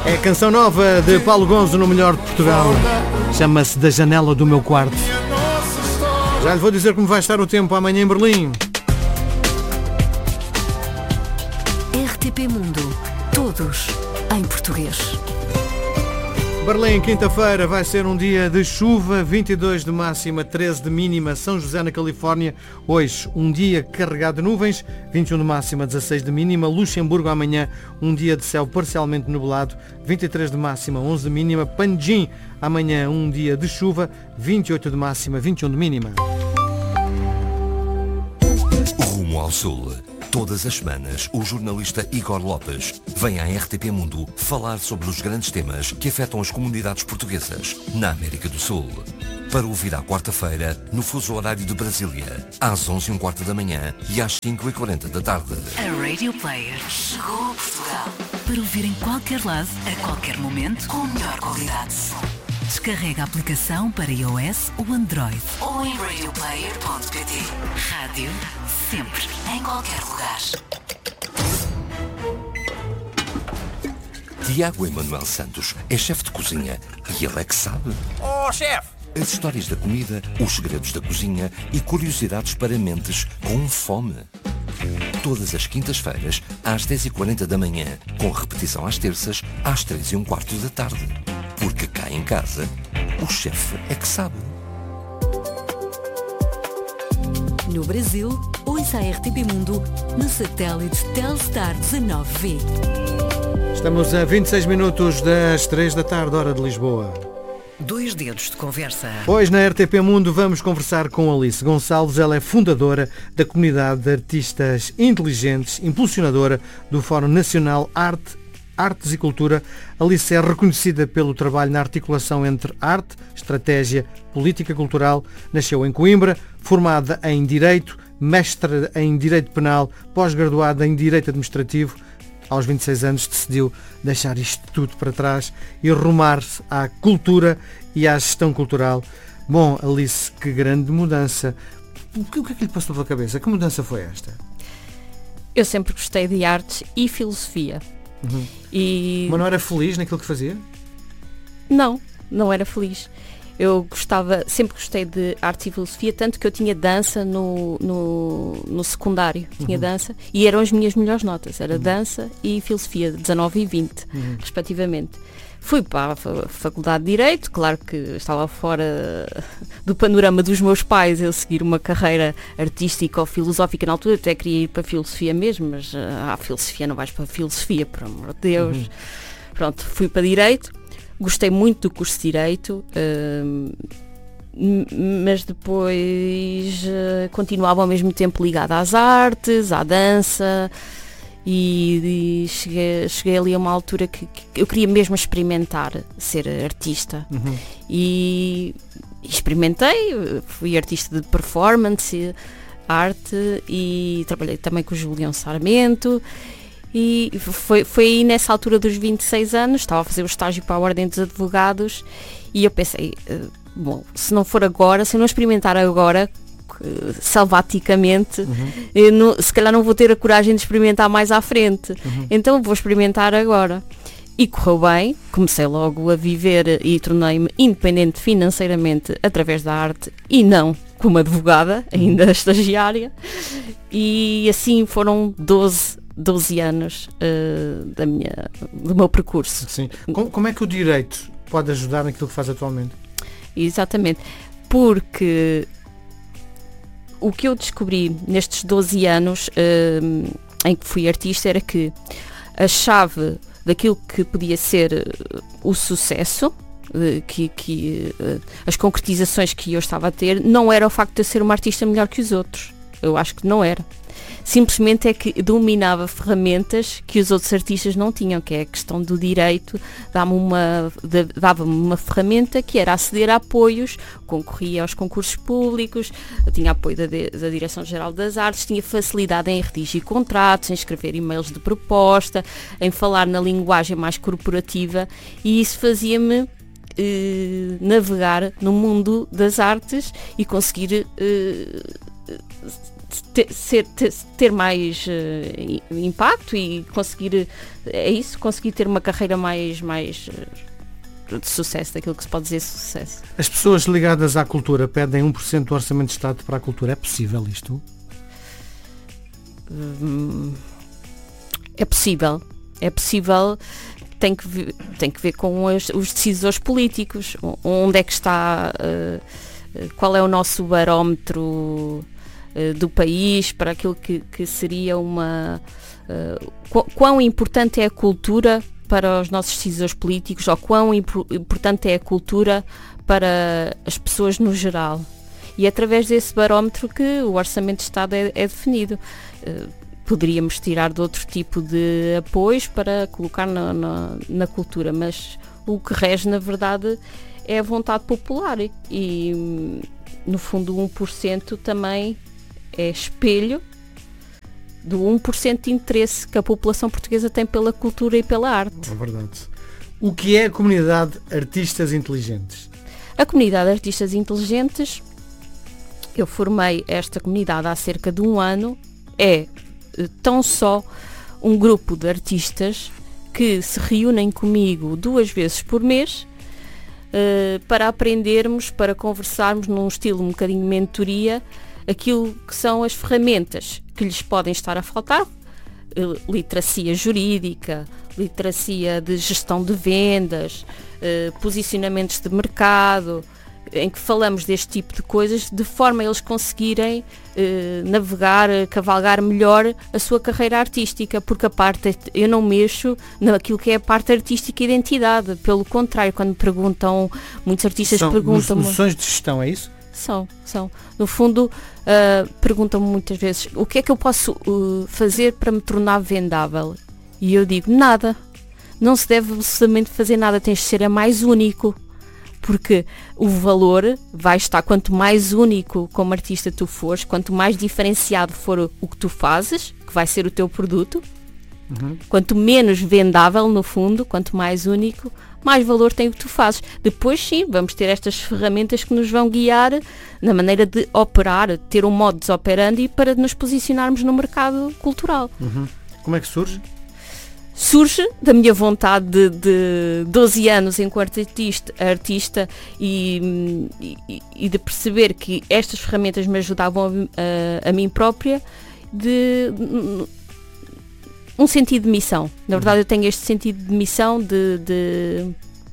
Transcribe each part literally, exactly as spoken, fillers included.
É a canção nova de Paulo Gonzo no Melhor de Portugal. Chama-se Da Janela do Meu Quarto. Já lhe vou dizer como vai estar o tempo amanhã em Berlim. R T P Mundo. Todos em português. Berlim, quinta-feira, vai ser um dia de chuva, vinte e dois de máxima, treze de mínima. São José, na Califórnia, hoje um dia carregado de nuvens, vinte e um de máxima, dezasseis de mínima. Luxemburgo, amanhã, um dia de céu parcialmente nublado, vinte e três de máxima, onze de mínima. Panjim, amanhã, um dia de chuva, vinte e oito de máxima, vinte e um de mínima. Rumo ao Sul. Todas as semanas, o jornalista Igor Lopes vem à R T P Mundo falar sobre os grandes temas que afetam as comunidades portuguesas na América do Sul. Para ouvir à quarta-feira, no fuso horário de Brasília, às onze e um quarto da manhã e às cinco e quarenta da tarde. A Radio Player chegou a Portugal para ouvir em qualquer lado, a qualquer momento, com a melhor qualidade de som. Descarrega a aplicação para iOS ou Android ou em radio player ponto pt. Rádio sempre, em qualquer lugar. Tiago Emanuel Santos é chefe de cozinha e ele é que sabe. Oh, chefe! As histórias da comida, os segredos da cozinha e curiosidades para mentes com fome. Todas as quintas-feiras, às dez e quarenta da manhã, com repetição às terças, às três e um quarto da tarde. Porque cá em casa, o chefe é que sabe. No Brasil, ouça a R T P Mundo no satélite Telstar dezanove V. Estamos a vinte e seis minutos das três da tarde, hora de Lisboa. Dois dedos de conversa. Hoje na R T P Mundo vamos conversar com Alice Gonçalves. Ela é fundadora da comunidade de artistas inteligentes, impulsionadora do Fórum Nacional Arte, Artes e Cultura. Alice é reconhecida pelo trabalho na articulação entre arte, estratégia, política cultural. Nasceu em Coimbra, formada em Direito, mestra em Direito Penal, pós-graduada em Direito Administrativo. Aos vinte e seis anos decidiu deixar isto tudo para trás e rumar-se à cultura e à gestão cultural. Bom, Alice, que grande mudança. O que, o que é que lhe passou pela cabeça? Que mudança foi esta? Eu sempre gostei de artes e filosofia. Uhum. E... Mas não era feliz naquilo que fazia? Não, não era feliz. Eu gostava, sempre gostei de arte e filosofia, tanto que eu tinha dança no, no, no secundário. Tinha uhum. dança e eram as minhas melhores notas. Era uhum. dança e filosofia, dezanove e vinte, uhum. respectivamente. Fui para a Faculdade de Direito, claro que estava fora do panorama dos meus pais eu seguir uma carreira artística ou filosófica. Na altura até queria ir para a filosofia mesmo, mas a ah, filosofia não vais para a filosofia, por amor de Deus. Uhum. Pronto, fui para Direito, gostei muito do curso de Direito, uh, mas depois uh, continuava ao mesmo tempo ligada às artes, à dança. E, e cheguei, cheguei ali a uma altura que, que eu queria mesmo experimentar ser artista. Uhum. e, e experimentei, fui artista de performance, arte, e trabalhei também com o Julião Sarmento, e foi, foi aí nessa altura dos vinte e seis anos, estava a fazer o estágio para a Ordem dos Advogados, e eu pensei, bom, se não for agora, se eu não experimentar agora salvaticamente, uhum. não, se calhar não vou ter a coragem de experimentar mais à frente, uhum. então vou experimentar agora. E correu bem, comecei logo a viver e tornei-me independente financeiramente através da arte e não como advogada, ainda uhum. estagiária, e assim foram doze, doze anos uh, da minha, do meu percurso. Sim. Como, como é que o direito pode ajudar naquilo que faz atualmente? Exatamente, porque o que eu descobri nestes doze anos uh, em que fui artista era que a chave daquilo que podia ser uh, o sucesso, uh, que, que uh, as concretizações que eu estava a ter, não era o facto de eu ser uma artista melhor que os outros. Eu acho que não era. Simplesmente é que dominava ferramentas que os outros artistas não tinham, que é a questão do direito, dava-me uma, dava-me uma ferramenta que era aceder a apoios, concorria aos concursos públicos, tinha apoio da, da Direção-Geral das Artes, tinha facilidade em redigir contratos, em escrever e-mails de proposta, em falar na linguagem mais corporativa, e isso fazia-me eh, navegar no mundo das artes e conseguir... Eh, ter, ser, ter, ter mais uh, impacto e conseguir, é isso, conseguir ter uma carreira mais, mais uh, de sucesso, daquilo que se pode dizer sucesso. As pessoas ligadas à cultura pedem um por cento do Orçamento de Estado para a cultura. É possível isto? Hum, é possível. É possível, tem que ver, tem que ver com os, os decisores políticos. Onde é que está, uh, qual é o nosso barómetro uh, do país para aquilo que, que seria uma... Uh, qu- quão importante é a cultura para os nossos decisores políticos, ou quão impo- importante é a cultura para as pessoas no geral. E é através desse barómetro que o Orçamento de Estado é, é definido. Uh, poderíamos tirar de outro tipo de apoios para colocar na, na, na cultura, mas o que rege, na verdade, é a vontade popular e, no fundo, o um por cento também é espelho do um por cento de interesse que a população portuguesa tem pela cultura e pela arte. É verdade. O que é a comunidade Artistas Inteligentes? A comunidade Artistas Inteligentes, eu formei esta comunidade há cerca de um ano, é tão só um grupo de artistas que se reúnem comigo duas vezes por mês uh, para aprendermos, para conversarmos num estilo um bocadinho de mentoria, aquilo que são as ferramentas que lhes podem estar a faltar, uh, literacia jurídica, literacia de gestão de vendas, uh, posicionamentos de mercado, em que falamos deste tipo de coisas, de forma a eles conseguirem eh, navegar, cavalgar melhor a sua carreira artística, porque a parte, eu não mexo naquilo que é a parte artística e identidade, pelo contrário, quando me perguntam, muitos artistas são perguntam-me... noções de gestão, é isso? São, são. No fundo, uh, perguntam-me muitas vezes, o que é que eu posso uh, fazer para me tornar vendável? E eu digo, nada. Não se deve absolutamente fazer nada, tens de ser a mais único. Porque o valor vai estar, quanto mais único como artista tu fores, quanto mais diferenciado for o que tu fazes, que vai ser o teu produto, uhum. Quanto menos vendável, no fundo, quanto mais único, mais valor tem o que tu fazes. Depois sim, vamos ter estas ferramentas que nos vão guiar na maneira de operar, ter um modus operandi para nos posicionarmos no mercado cultural. Uhum. Como é que surge? Surge da minha vontade de, de doze anos enquanto artista, artista e, e, e de perceber que estas ferramentas me ajudavam a, a, a mim própria, de, de um sentido de missão. Na verdade, eu tenho este sentido de missão de, de,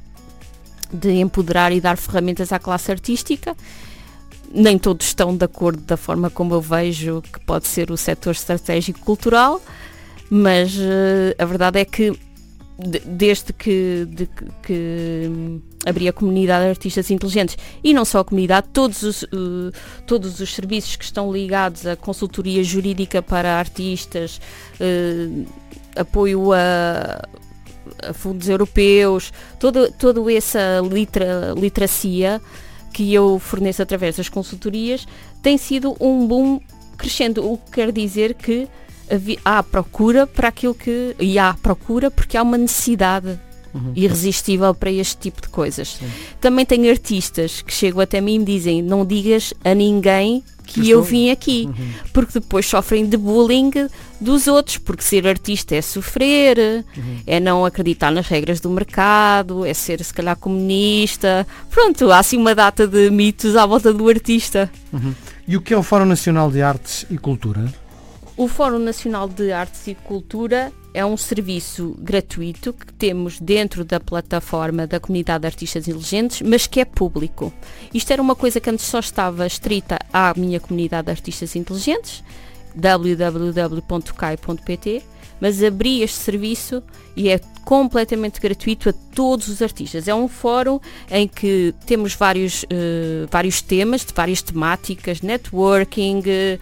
de empoderar e dar ferramentas à classe artística. Nem todos estão de acordo da forma como eu vejo que pode ser o setor estratégico cultural, mas uh, a verdade é que de, desde que, de, que um, abri a comunidade de artistas inteligentes, e não só a comunidade, todos os, uh, todos os serviços que estão ligados à consultoria jurídica para artistas, uh, apoio a, a fundos europeus, toda todo essa litera, literacia que eu forneço através das consultorias, tem sido um boom crescendo, o que quer dizer que há procura para aquilo que... E há procura porque há uma necessidade uhum. irresistível para este tipo de coisas. Sim. Também tenho artistas que chegam até mim e me dizem, não digas a ninguém que eu, eu vim aqui, uhum. porque depois sofrem de bullying dos outros, porque ser artista é sofrer, uhum. é não acreditar nas regras do mercado, é ser se calhar comunista. Pronto, há assim uma data de mitos à volta do artista. Uhum. E o que é o Fórum Nacional de Artes e Cultura? O Fórum Nacional de Artes e Cultura é um serviço gratuito que temos dentro da plataforma da Comunidade de Artistas Inteligentes, mas que é público. Isto era uma coisa que antes só estava estrita à minha Comunidade de Artistas Inteligentes, w w w ponto c a i ponto p t, mas abri este serviço e é completamente gratuito a todos os artistas. É um fórum em que temos vários, uh, vários temas, de várias temáticas, networking,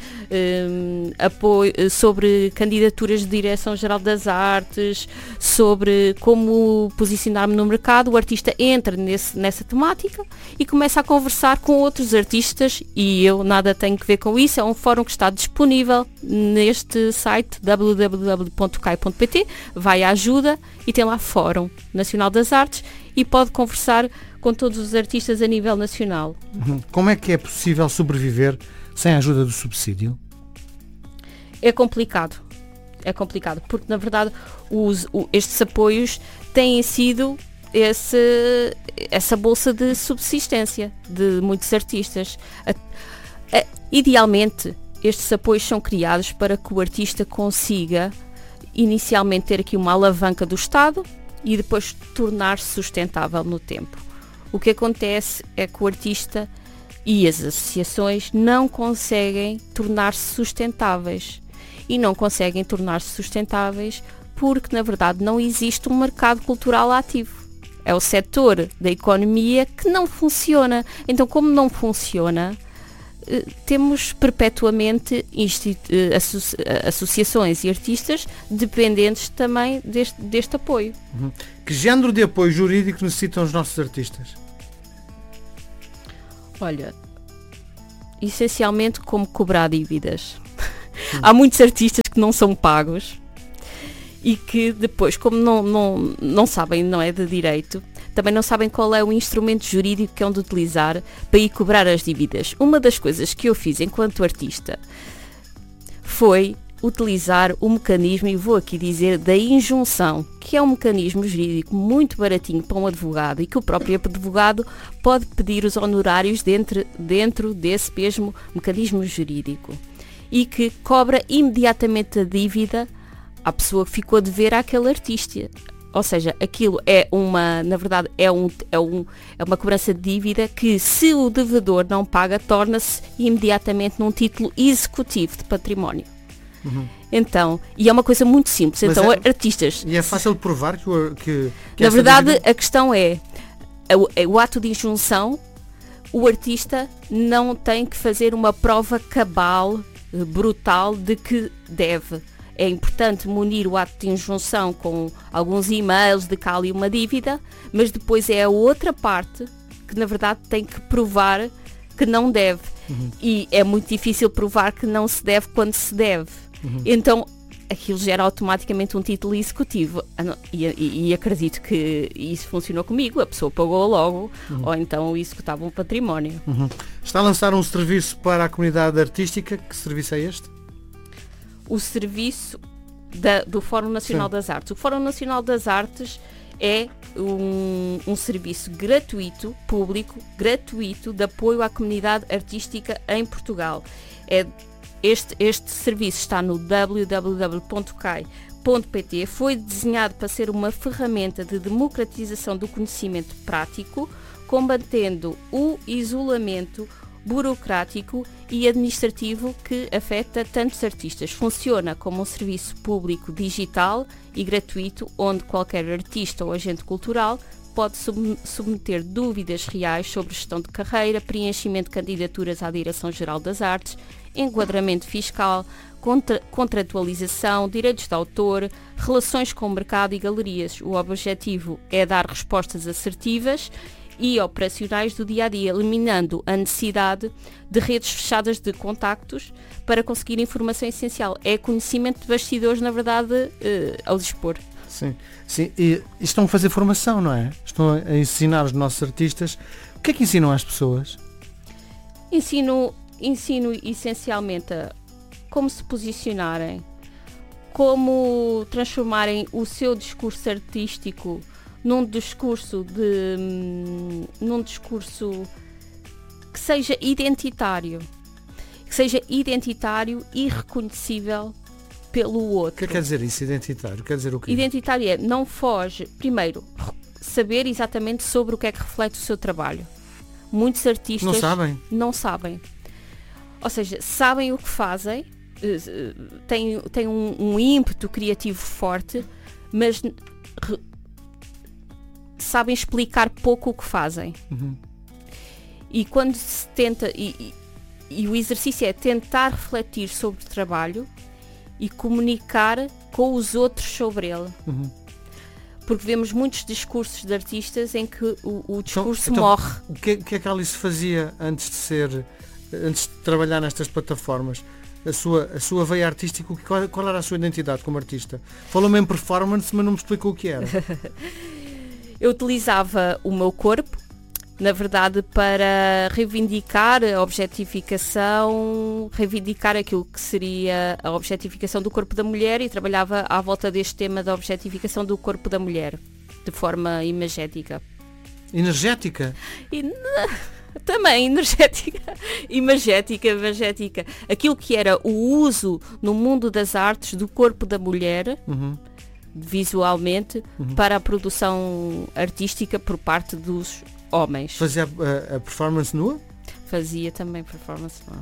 uh, apoio, uh, sobre candidaturas de Direção-Geral das Artes, sobre como posicionar-me no mercado. O artista entra nesse, nessa temática e começa a conversar com outros artistas e eu nada tenho que ver com isso. É um fórum que está disponível neste site w w w ponto c a i ponto p t, vai à ajuda e tem lá Fórum Nacional das Artes e pode conversar com todos os artistas a nível nacional. Como é que é possível sobreviver sem a ajuda do subsídio? É complicado. É complicado, porque na verdade os, o, estes apoios têm sido esse, essa bolsa de subsistência de muitos artistas. A, a, idealmente, estes apoios são criados para que o artista consiga inicialmente ter aqui uma alavanca do Estado e depois tornar-se sustentável no tempo. O que acontece é que o artista e as associações não conseguem tornar-se sustentáveis. E não conseguem tornar-se sustentáveis porque, na verdade, não existe um mercado cultural ativo. É o setor da economia que não funciona. Então, como não funciona, temos perpetuamente associ associações e artistas dependentes também deste, deste apoio. Uhum. Que género de apoio jurídico necessitam os nossos artistas? Olha, essencialmente como cobrar dívidas. Há muitos artistas que não são pagos e que depois, como não, não, não sabem, não é de direito, também não sabem qual é o instrumento jurídico que hão de utilizar para ir cobrar as dívidas. Uma das coisas que eu fiz enquanto artista foi utilizar o mecanismo, e vou aqui dizer, da injunção, que é um mecanismo jurídico muito baratinho para um advogado e que o próprio advogado pode pedir os honorários dentro, dentro desse mesmo mecanismo jurídico. E que cobra imediatamente a dívida à pessoa que ficou a dever àquele artista. Ou seja, aquilo é uma, na verdade, é, um, é, um, é uma cobrança de dívida que, se o devedor não paga, torna-se imediatamente num título executivo de património. Uhum. Então, e é uma coisa muito simples. Mas então, é, artistas... E é fácil de provar que... O, que, que na verdade, dívida... a questão é, o, o ato de injunção, o artista não tem que fazer uma prova cabal, brutal, de que deve. É importante munir o ato de injunção com alguns e-mails de cá ali uma dívida, mas depois é a outra parte que na verdade tem que provar que não deve. Uhum. E é muito difícil provar que não se deve quando se deve. Uhum. Então aquilo gera automaticamente um título executivo. E, e, e acredito que isso funcionou comigo, a pessoa pagou logo, uhum. ou então executava um património. Uhum. Está a lançar um serviço para a comunidade artística. Que serviço é este? O serviço da, do Fórum Nacional Sim. das Artes. O Fórum Nacional das Artes é um, um serviço gratuito, público, gratuito, de apoio à comunidade artística em Portugal. É, este, este serviço está no w w w ponto cai ponto p t. Foi desenhado para ser uma ferramenta de democratização do conhecimento prático, combatendo o isolamento burocrático e administrativo que afeta tantos artistas. Funciona como um serviço público digital e gratuito, onde qualquer artista ou agente cultural pode submeter dúvidas reais sobre gestão de carreira, preenchimento de candidaturas à Direção-Geral das Artes, enquadramento fiscal, contra, contratualização, direitos de autor, relações com o mercado e galerias. O objetivo é dar respostas assertivas e operacionais do dia-a-dia, eliminando a necessidade de redes fechadas de contactos para conseguir informação essencial. É conhecimento de bastidores, na verdade, eh, ao dispor. Sim, sim. E estão a fazer formação, não é? Estão a ensinar os nossos artistas. O que é que ensinam às pessoas? Ensino, ensino essencialmente a como se posicionarem, como transformarem o seu discurso artístico num discurso de num discurso que seja identitário, que seja identitário e reconhecível pelo outro. O que quer dizer isso, identitário? Quer dizer o quê? Identitário é, não foge, primeiro, saber exatamente sobre o que é que reflete o seu trabalho. Muitos artistas não sabem. Não sabem. Ou seja, sabem o que fazem, têm, têm um, um ímpeto criativo forte, mas re, sabem explicar pouco o que fazem. Uhum. E quando se tenta, e, e, e o exercício é tentar refletir sobre o trabalho e comunicar com os outros sobre ele. Uhum. Porque vemos muitos discursos de artistas em que o, o discurso então, morre. Então, o que, que é que a Alice fazia antes de ser, antes de trabalhar nestas plataformas? A sua, a sua veia artística, qual, qual era a sua identidade como artista? Falou-me em performance, mas não me explicou o que era. Eu utilizava o meu corpo na verdade, para reivindicar a objetificação, reivindicar aquilo que seria a objetificação do corpo da mulher, e trabalhava à volta deste tema da objetificação do corpo da mulher, de forma imagética. Energética? E, também energética, imagética, imagética. Aquilo que era o uso no mundo das artes do corpo da mulher, uhum. visualmente, uhum. para a produção artística por parte dos homens. Fazia a, a performance nua? Fazia também performance nua.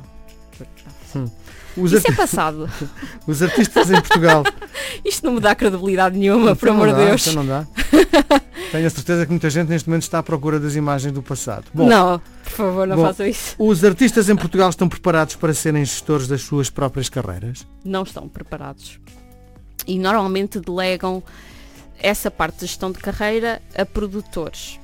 Hum. Os Isso arti... é passado. Os artistas em Portugal. Isto não me dá credibilidade nenhuma, então por amor de Deus. Então não dá. Tenho a certeza que muita gente neste momento está à procura das imagens do passado. Bom, não, por favor, não bom, façam isso. Os artistas em Portugal estão preparados para serem gestores das suas próprias carreiras? Não estão preparados. E normalmente delegam essa parte de gestão de carreira a produtores.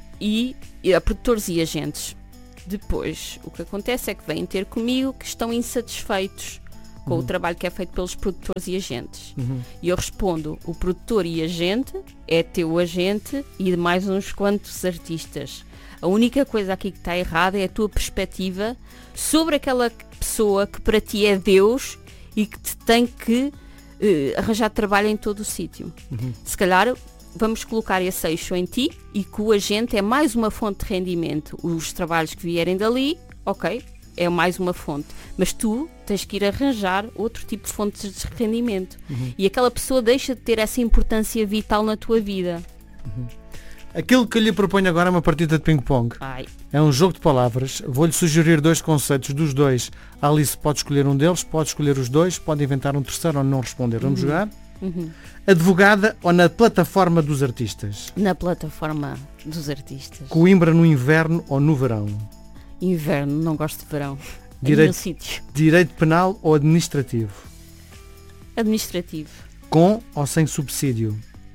E a produtores e agentes. Depois, o que acontece é que vêm ter comigo que estão insatisfeitos com uhum. o trabalho que é feito pelos produtores e agentes. Uhum. E eu respondo, o produtor e agente é teu agente e de mais uns quantos artistas. A única coisa aqui que está errada é a tua perspectiva sobre aquela pessoa que para ti é Deus e que te tem que uh, arranjar trabalho em todo o sítio. Uhum. Se calhar vamos colocar esse eixo em ti e que o agente é mais uma fonte de rendimento. Os trabalhos que vierem dali, ok, é mais uma fonte. Mas tu tens que ir arranjar outro tipo de fontes de rendimento. Uhum. E aquela pessoa deixa de ter essa importância vital na tua vida. Uhum. Aquilo que eu lhe proponho agora é uma partida de ping-pong. Ai. É um jogo de palavras. Vou-lhe sugerir dois conceitos dos dois. A Alice pode escolher um deles, pode escolher os dois, pode inventar um terceiro ou não responder. Vamos uhum. jogar? Uhum. Advogada ou na plataforma dos artistas? Na plataforma dos artistas. Coimbra no inverno ou no verão? Inverno, não gosto de verão. Direito, sítio. Direito penal ou administrativo? Administrativo. Com ou sem subsídio?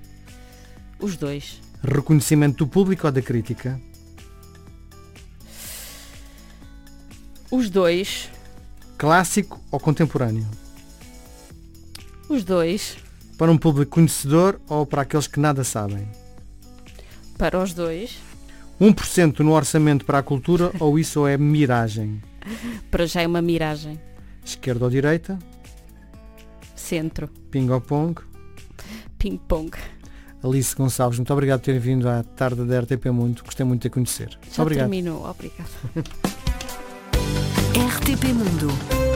Os dois. Reconhecimento do público ou da crítica? Os dois. Clássico ou contemporâneo? Os dois. Para um público conhecedor ou para aqueles que nada sabem? Para os dois. um por cento no orçamento para a cultura ou isso é miragem? Para já é uma miragem. Esquerda ou direita? Centro. Ping ou pong? Ping pong. Alice Gonçalves, muito obrigado por ter vindo à tarde da R T P Mundo. Gostei muito de a conhecer. Já obrigado. terminou. Obrigada. R T P Mundo.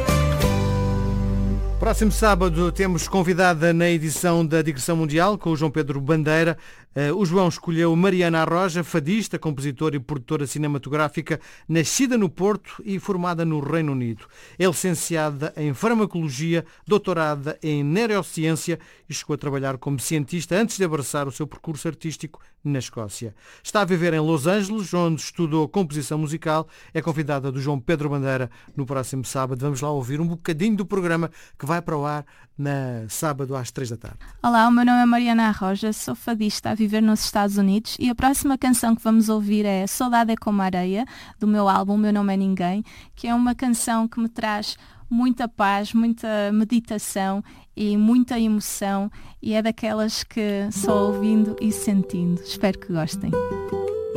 Próximo sábado temos convidada na edição da Digressão Mundial com o João Pedro Bandeira. Uh, o João escolheu Mariana Arroja, fadista, compositora e produtora cinematográfica, nascida no Porto e formada no Reino Unido. É licenciada em farmacologia, doutorada em neurociência e chegou a trabalhar como cientista antes de abraçar o seu percurso artístico na Escócia. Está a viver em Los Angeles, onde estudou composição musical. É convidada do João Pedro Bandeira no próximo sábado. Vamos lá ouvir um bocadinho do programa que vai para o ar na sábado às três da tarde. Olá, o meu nome é Mariana Arroja, sou fadista a viver nos Estados Unidos e a próxima canção que vamos ouvir é Saudade é como areia, do meu álbum Meu Nome é Ninguém, que é uma canção que me traz muita paz, muita meditação e muita emoção e é daquelas que só ouvindo e sentindo. Espero que gostem.